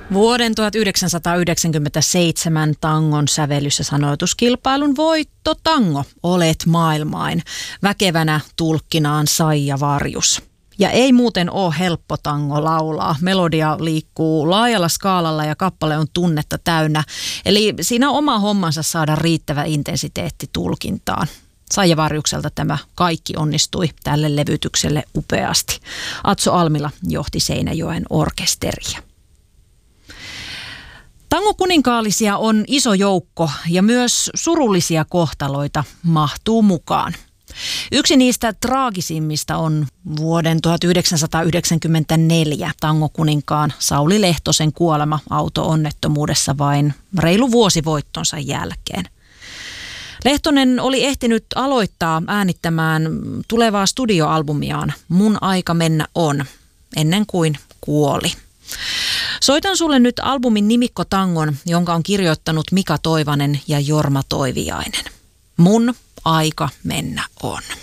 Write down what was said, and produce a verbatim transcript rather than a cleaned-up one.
Vuoden tuhatyhdeksänsataayhdeksänkymmentäseitsemän tangon sävellys- ja sanoituskilpailun voitto Tango, olet maailmain, väkevänä tulkkinaan Saija Varjus. Ja ei muuten ole helppo tango laulaa. Melodia liikkuu laajalla skaalalla ja kappale on tunnetta täynnä. Eli siinä on oma hommansa saada riittävä intensiteetti tulkintaan. Saija Varjukselta tämä kaikki onnistui tälle levytykselle upeasti. Atso Almila johti Seinäjoen orkesteria. Tangokuninkaallisia on iso joukko ja myös surullisia kohtaloita mahtuu mukaan. Yksi niistä traagisimmista on vuoden tuhatyhdeksänsataayhdeksänkymmentäneljä tangokuninkaan Sauli Lehtosen kuolema auto-onnettomuudessa vain reilu vuosi voittonsa jälkeen. Lehtonen oli ehtinyt aloittaa äänittämään tulevaa studioalbumiaan Mun aika mennä on, ennen kuin kuoli. Soitan sulle nyt albumin nimikkotangon, jonka on kirjoittanut Mika Toivanen ja Jorma Toiviainen. Mun aika mennä on.